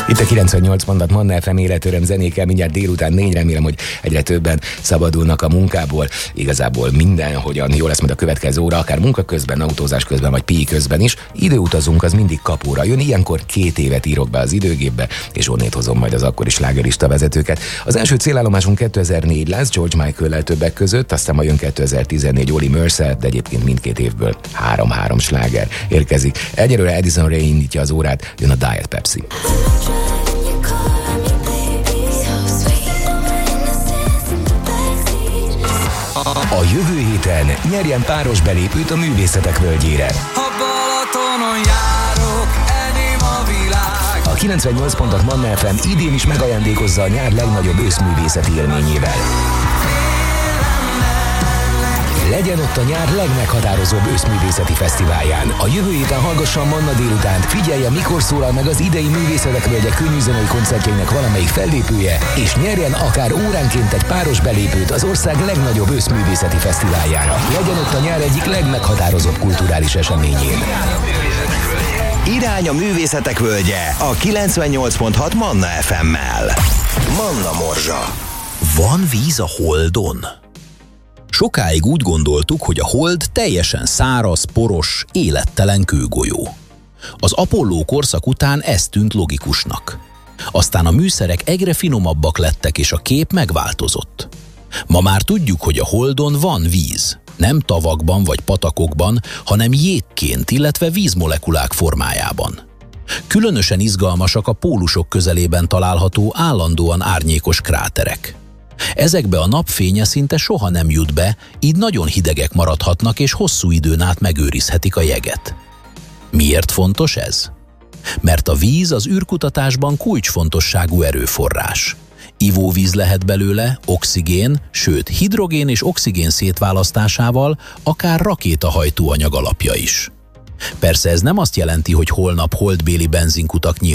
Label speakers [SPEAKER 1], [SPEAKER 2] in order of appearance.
[SPEAKER 1] Itt a 98 mondat Manna FM életöröm zenékkel, mindjárt délután 4, remélem, hogy egyre többen szabadulnak a munkából. Igazából mindenhogyan jó lesz majd a következő óra, akár munka közben, autózás közben, vagy pihi közben is. Időutazunk, az mindig kapóra jön, ilyenkor 2 évet írok be az időgépbe, és onnét hozom majd az akkori slágerista vezetőket. Az első célállomásunk 2004 lesz, George Michael-lel többek között, aztán majd jön 2014 Oli Mercer, de egyébként mindkét évből 3 sláger érkezik. Egyelőre Addison Rae indítja az órát, jön a Diet Pepsi. A jövő héten nyerjen páros belépőt a Művészetek Völgyére.
[SPEAKER 2] A Balatonon járok, enyém a világ.
[SPEAKER 1] A 98 pontok Manna FM idén is megajándékozza a nyár legnagyobb őszművészeti élményével. Legyen ott a nyár legmeghatározóbb őszművészeti fesztiválján. A jövő héten hallgassa a Manna délutánt, figyelje, mikor szólal meg az idei Művészetek Völgye könnyűzenei koncertjeinek valamelyik fellépője, és nyerjen akár óránként egy páros belépőt az ország legnagyobb őszművészeti fesztiváljára. Legyen ott a nyár egyik legmeghatározóbb kulturális eseményén.
[SPEAKER 3] Irány a Művészetek Völgye a 98.6 Manna FM-mel. Manna Morzsa.
[SPEAKER 4] Van víz a Holdon? Sokáig úgy gondoltuk, hogy a Hold teljesen száraz, poros, élettelen kőgolyó. Az Apolló korszak után ez tűnt logikusnak. Aztán a műszerek egyre finomabbak lettek, és a kép megváltozott. Ma már tudjuk, hogy a Holdon van víz. Nem tavakban vagy patakokban, hanem jégként, illetve vízmolekulák formájában. Különösen izgalmasak a pólusok közelében található állandóan árnyékos kráterek. Ezekbe a napfénye szinte soha nem jut be, így nagyon hidegek maradhatnak, és hosszú időn át megőrizhetik a jeget. Miért fontos ez? Mert a víz az űrkutatásban kulcsfontosságú erőforrás. Ivóvíz lehet belőle, oxigén, sőt hidrogén és oxigén szétválasztásával akár rakétahajtóanyag alapja is. Persze ez nem azt jelenti, hogy holnap holdbéli benzinkutak nyílnak